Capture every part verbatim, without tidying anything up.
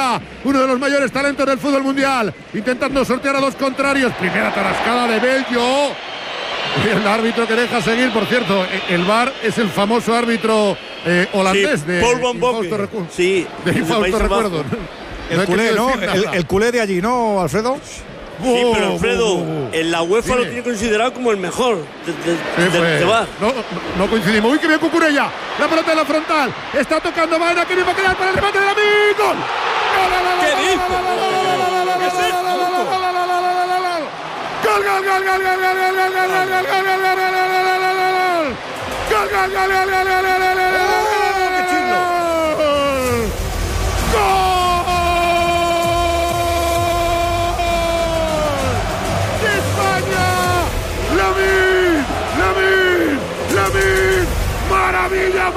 Cucurella, uno de los mayores talentos del fútbol mundial, intentando sortear a dos contrarios. Primera tarascada de Bello. El árbitro que deja seguir, por cierto, el V A R es el famoso árbitro eh, holandés, sí, de Paul Van Bommel. Recu- sí, de infausto recuerdo. El no culé, ¿no? El, el culé de allí, ¿no, Alfredo? Sí, pero Alfredo, oh, oh, oh. en la UEFA Dime. lo tiene considerado como el mejor de, de, sí, de, de V A R. No, no coincidimos. Uy, que bien Cucurella. La pelota en la frontal. Está tocando Baena, que mismo queda para el remate de la gol. ¿Qué dice? Gol, gol, gol, gol, gol, gol, gol, gol, gol, gol, gol, gol, gol, gol, maravilla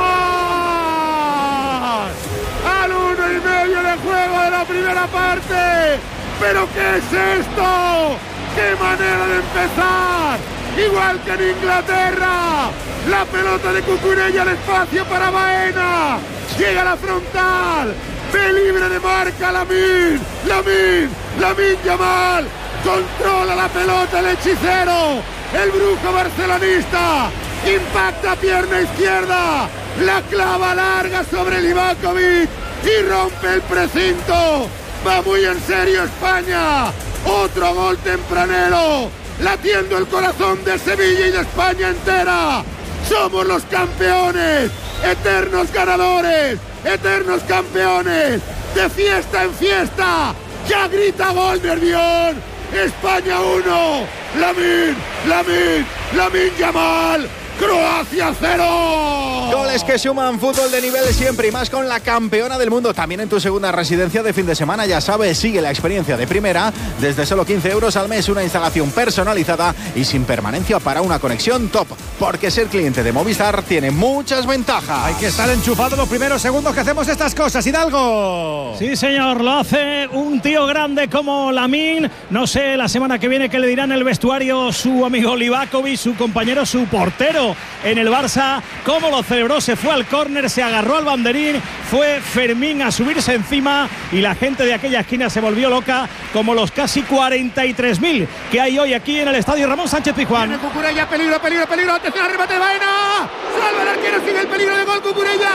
más al uno y medio de juego de la primera parte. Pero ¿qué es esto? ¡Qué manera de empezar! Igual que en Inglaterra, la pelota de Cucurella al espacio para Baena, llega a la frontal, ve libre de marca Lamine, Lamine, Lamine Yamal, controla la pelota el hechicero, el brujo barcelonista. Impacta pierna izquierda, la clava larga sobre Livakovic y rompe el precinto. Va muy en serio España. Otro gol tempranero, latiendo el corazón de Sevilla y de España entera. Somos los campeones, eternos ganadores, eternos campeones. De fiesta en fiesta, ya grita gol Nervión. España uno, Lamine, Lamine, Lamine Yamal. Croacia cero. Goles que suman, fútbol de nivel siempre y más con la campeona del mundo. También en tu segunda residencia de fin de semana, ya sabes, sigue la experiencia de primera desde solo quince euros al mes, una instalación personalizada y sin permanencia para una conexión top. Porque ser cliente de Movistar tiene muchas ventajas. Hay que estar enchufado los primeros segundos que hacemos estas cosas. Hidalgo. Sí, señor, lo hace un tío grande como Lamine. No sé, la semana que viene qué le dirán en el vestuario su amigo Livakovic, su compañero, su portero en el Barça. Cómo lo celebró, se fue al córner, se agarró al banderín, fue Fermín a subirse encima y la gente de aquella esquina se volvió loca, como los casi cuarenta y tres mil que hay hoy aquí en el estadio Ramón Sánchez Pizjuán. Viene Cucurella, peligro, peligro, peligro, atención al remate de Baena, salva el arquero, sigue el peligro de gol Cucurella,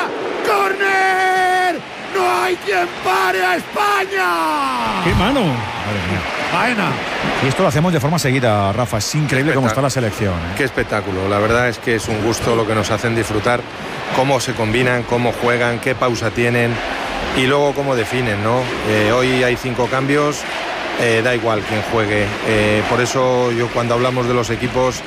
córner, no hay quien pare a España. ¡Qué mano! Madre mía. Baena. Y esto lo hacemos de forma seguida, Rafa. Es increíble cómo está la selección, ¿eh? Qué espectáculo. La verdad es que es un gusto lo que nos hacen disfrutar, cómo se combinan, cómo juegan, qué pausa tienen y luego cómo definen, ¿no? Eh, hoy hay cinco cambios, eh, da igual quién juegue. Eh, por eso yo cuando hablamos de los equipos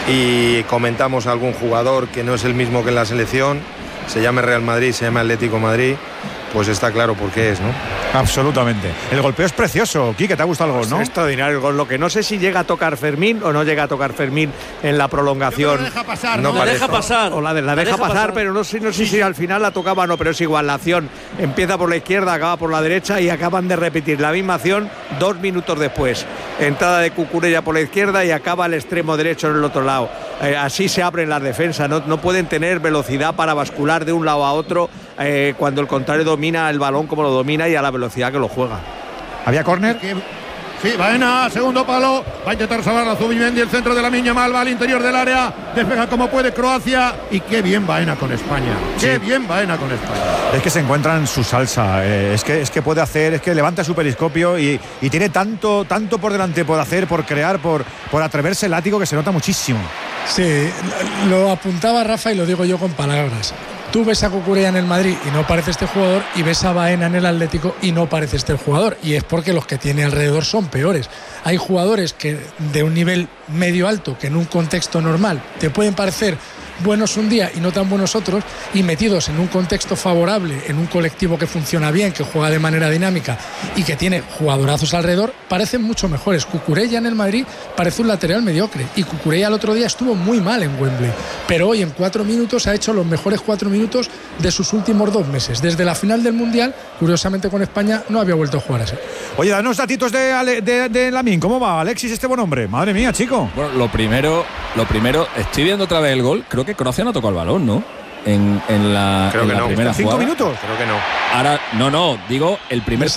y comentamos a algún jugador que no es el mismo que en la selección, se llame Real Madrid, se llame Atlético Madrid, pues está claro por qué es, ¿no? Absolutamente. El golpeo es precioso. Quique, ¿te ha gustado el gol, no? Es extraordinario el gol. Lo que no sé si llega a tocar Fermín o no llega a tocar Fermín en la prolongación. La deja pasar, ¿no? La deja pasar. O la, de, la, la deja, deja pasar, pasar, pero no sé, no sé sí. si al final la tocaba o no, pero es igual. La acción empieza por la izquierda, acaba por la derecha y acaban de repetir la misma acción dos minutos después. Entrada de Cucurella por la izquierda y acaba el extremo derecho en el otro lado. Eh, así se abren las defensas. No, no pueden tener velocidad para bascular de un lado a otro eh, cuando el contrario domina el balón como lo domina y a la velocidad que lo juega. ¿Había córner? Sí, Baena, segundo palo, va a intentar salvar a Zubimendi, el centro de Lamine Yamal, va al interior del área, despega como puede Croacia y qué bien Baena con España, qué sí. bien Baena con España. Es que se encuentra en su salsa, eh, es, que, es que puede hacer, es que levanta su periscopio y, y tiene tanto, tanto por delante por hacer, por crear, por, por atreverse el látigo que se nota muchísimo. Sí, lo apuntaba Rafa y lo digo yo con palabras. Tú ves a Cucurella en el Madrid y no parece este jugador, y ves a Baena en el Atlético y no parece este jugador, y es porque los que tiene alrededor son peores. Hay jugadores que de un nivel medio alto que en un contexto normal te pueden parecer buenos un día y no tan buenos otros, y metidos en un contexto favorable, en un colectivo que funciona bien, que juega de manera dinámica y que tiene jugadorazos alrededor, parecen mucho mejores. Cucurella en el Madrid parece un lateral mediocre, y Cucurella el otro día estuvo muy mal en Wembley, pero hoy en cuatro minutos ha hecho los mejores cuatro minutos de sus últimos dos meses. Desde la final del Mundial, curiosamente con España, no había vuelto a jugar así. Oye, danos datitos de, Ale, de, de Lamine. ¿Cómo va Alexis, este buen hombre? Madre mía, chico. Bueno, lo primero, lo primero, estoy viendo otra vez el gol. Creo que Croacia no tocó el balón, ¿no? En, en la, Creo en que la no. primera ¿Cinco jugada. minutos? Creo que no. Ahora, no, no, digo el primer